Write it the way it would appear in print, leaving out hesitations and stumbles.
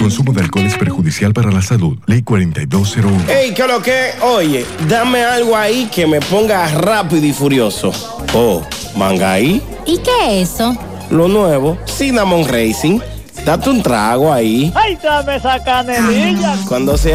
consumo de alcohol es perjudicial para la salud. Ley 4201. Ey, ¿qué lo que? Oye, dame algo ahí que me ponga rápido y furioso. Oh, Mangaí. ¿Y qué es eso? Lo nuevo, Cinnamon Racing. Date un trago ahí. ¡Ay, dame esa canelilla! Cuando se